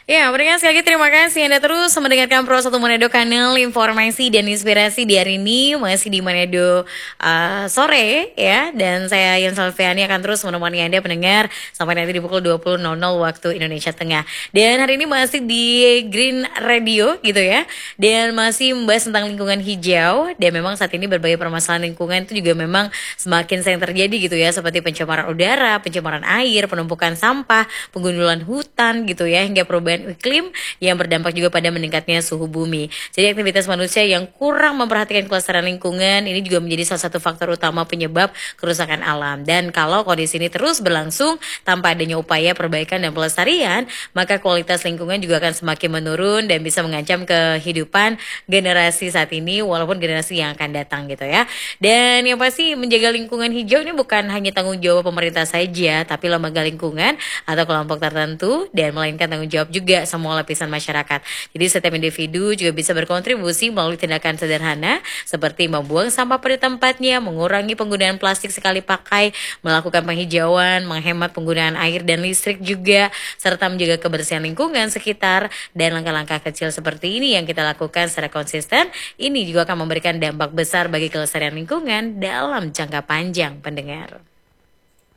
Ya, pendengar sekali lagi terima kasih Anda terus mendengarkan Pro 1 Manado Kanal informasi dan inspirasi di hari ini masih di Manado sore ya. Dan saya Yan Salviani akan terus menemani Anda pendengar sampai nanti di pukul 20.00 waktu Indonesia Tengah. Dan hari ini masih di Green Radio gitu ya. Dan masih membahas tentang lingkungan hijau. Dan memang saat ini berbagai permasalahan lingkungan itu juga memang semakin sering terjadi gitu ya. Seperti pencemaran udara, pencemaran air, penumpukan sampah, penggundulan hutan gitu ya, hingga perubahan iklim yang berdampak juga pada meningkatnya suhu bumi. Jadi aktivitas manusia yang kurang memperhatikan kelestarian lingkungan ini juga menjadi salah satu faktor utama penyebab kerusakan alam. Dan kalau kondisi ini terus berlangsung tanpa adanya upaya perbaikan dan pelestarian, maka kualitas lingkungan juga akan semakin menurun dan bisa mengancam kehidupan generasi saat ini walaupun generasi yang akan datang gitu ya. Dan yang pasti menjaga lingkungan hijau ini bukan hanya tanggung jawab pemerintah saja, tapi lembaga lingkungan atau kelompok tertentu, dan melainkan tanggung jawab juga semua lapisan masyarakat. Jadi setiap individu juga bisa berkontribusi melalui tindakan sederhana seperti membuang sampah pada tempatnya, mengurangi penggunaan plastik sekali pakai, melakukan penghijauan, menghemat penggunaan air dan listrik juga, serta menjaga kebersihan lingkungan sekitar. Dan langkah-langkah kecil seperti ini yang kita lakukan secara konsisten, ini juga akan memberikan dampak besar bagi kelestarian lingkungan dalam jangka panjang, pendengar.